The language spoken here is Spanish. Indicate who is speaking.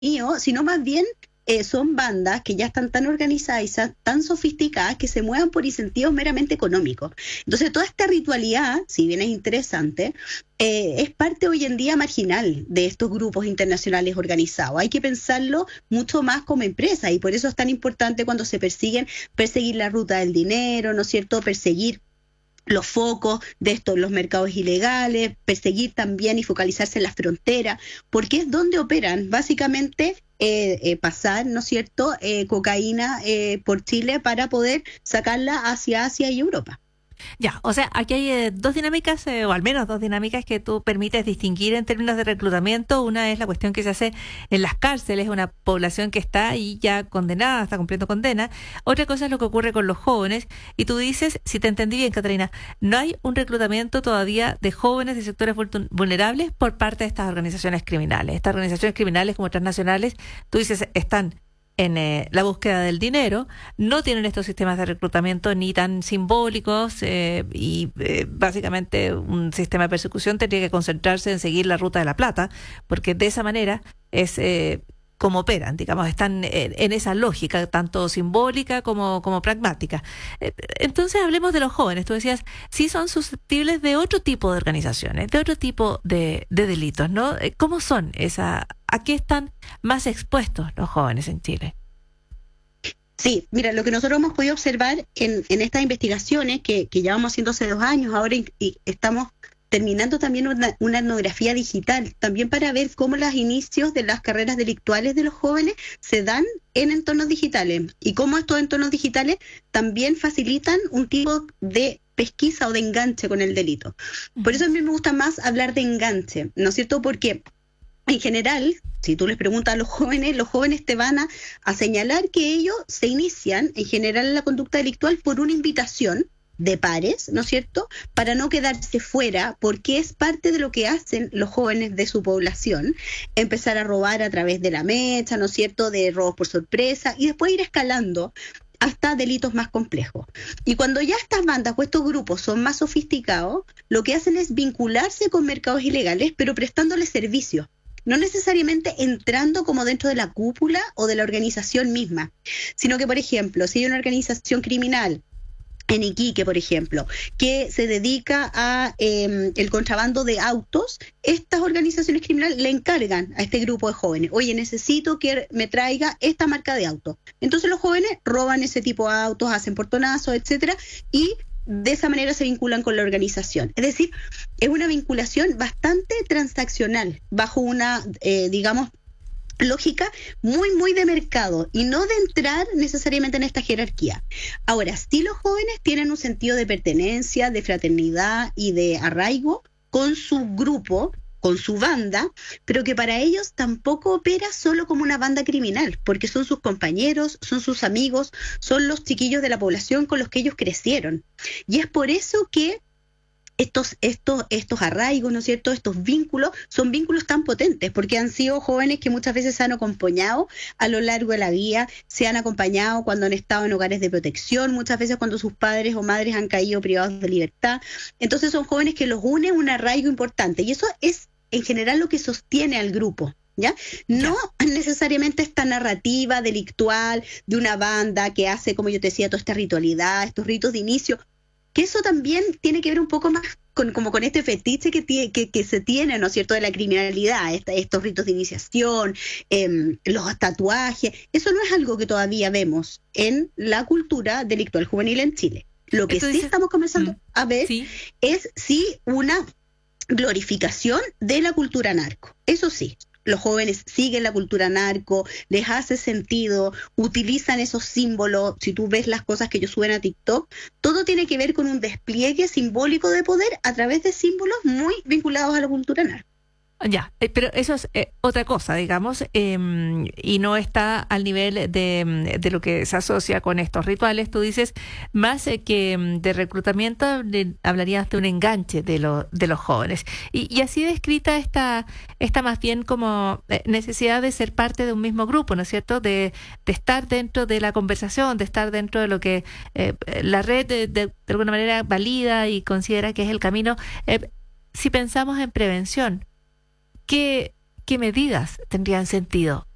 Speaker 1: sino más bien son bandas que ya están tan organizadas y tan sofisticadas que se muevan por incentivos meramente económicos. Entonces, toda esta ritualidad, si bien es interesante, es parte hoy en día marginal de estos grupos internacionales organizados. Hay que pensarlo mucho más como empresa y por eso es tan importante cuando se perseguir la ruta del dinero, ¿no es cierto?, perseguir los focos de estos, los mercados ilegales, perseguir también y focalizarse en las fronteras, porque es donde operan básicamente pasar, ¿no es cierto?, cocaína por Chile para poder sacarla hacia Asia y Europa.
Speaker 2: Ya, o sea, aquí hay dos dinámicas, o al menos dos dinámicas que tú permites distinguir en términos de reclutamiento. Una es la cuestión que se hace en las cárceles, una población que está ahí ya condenada, está cumpliendo condena. Otra cosa es lo que ocurre con los jóvenes. Y tú dices, si te entendí bien, Catalina, no hay un reclutamiento todavía de jóvenes de sectores vulnerables por parte de estas organizaciones criminales. Estas organizaciones criminales como transnacionales, tú dices, están en la búsqueda del dinero, no tienen estos sistemas de reclutamiento ni tan simbólicos básicamente un sistema de persecución tendría que concentrarse en seguir la ruta de la plata, porque de esa manera es como operan, digamos, están en esa lógica, tanto simbólica como pragmática. Entonces hablemos de los jóvenes. Tú decías, sí son susceptibles de otro tipo de organizaciones, de otro tipo de delitos, ¿no? ¿Cómo son a qué están más expuestos los jóvenes en Chile?
Speaker 1: Sí, mira, lo que nosotros hemos podido observar en estas investigaciones que llevamos haciendo hace 2 años, ahora y estamos terminando también una etnografía digital, también para ver cómo los inicios de las carreras delictuales de los jóvenes se dan en entornos digitales y cómo estos entornos digitales también facilitan un tipo de pesquisa o de enganche con el delito. Por eso a mí me gusta más hablar de enganche, ¿no es cierto? Porque en general, si tú les preguntas a los jóvenes te van a señalar que ellos se inician en general en la conducta delictual por una invitación de pares, ¿no es cierto?, para no quedarse fuera, porque es parte de lo que hacen los jóvenes de su población, empezar a robar a través de la mecha, ¿no es cierto?, de robos por sorpresa, y después ir escalando hasta delitos más complejos. Y cuando ya estas bandas o estos grupos son más sofisticados, lo que hacen es vincularse con mercados ilegales, pero prestándoles servicios. No necesariamente entrando como dentro de la cúpula o de la organización misma, sino que, por ejemplo, si hay una organización criminal en Iquique, por ejemplo, que se dedica a el contrabando de autos, estas organizaciones criminales le encargan a este grupo de jóvenes, oye, necesito que me traiga esta marca de auto. Entonces los jóvenes roban ese tipo de autos, hacen portonazos, etcétera, y de esa manera se vinculan con la organización. Es decir, es una vinculación bastante transaccional, bajo una, digamos, lógica muy, muy de mercado y no de entrar necesariamente en esta jerarquía. Ahora, sí los jóvenes tienen un sentido de pertenencia, de fraternidad y de arraigo con su grupo, con su banda, pero que para ellos tampoco opera solo como una banda criminal, porque son sus compañeros, son sus amigos, son los chiquillos de la población con los que ellos crecieron. Y es por eso que estos arraigos, ¿no es cierto?, estos vínculos, son vínculos tan potentes, porque han sido jóvenes que muchas veces se han acompañado a lo largo de la vida, se han acompañado cuando han estado en hogares de protección, muchas veces cuando sus padres o madres han caído privados de libertad. Entonces son jóvenes que los une un arraigo importante, y eso es en general lo que sostiene al grupo. ¿Ya? No necesariamente esta narrativa delictual de una banda que hace, como yo te decía, toda esta ritualidad, estos ritos de inicio, que eso también tiene que ver un poco más con este fetiche que se tiene, ¿no es cierto?, de la criminalidad, estos ritos de iniciación, los tatuajes. Eso no es algo que todavía vemos en la cultura delictual juvenil en Chile. Lo que sí estamos comenzando a ver es una glorificación de la cultura narco. Eso sí. Los jóvenes siguen la cultura narco, les hace sentido, utilizan esos símbolos. Si tú ves las cosas que ellos suben a TikTok, todo tiene que ver con un despliegue simbólico de poder a través de símbolos muy vinculados a la cultura narco.
Speaker 2: Ya, pero eso es otra cosa, digamos, y no está al nivel de lo que se asocia con estos rituales. Tú dices, más que de reclutamiento, hablarías de un enganche de los jóvenes. Y así descrita esta más bien como necesidad de ser parte de un mismo grupo, ¿no es cierto?, de estar dentro de la conversación, de estar dentro de lo que la red de alguna manera valida y considera que es el camino. Si pensamos en prevención, ¿Qué medidas tendrían sentido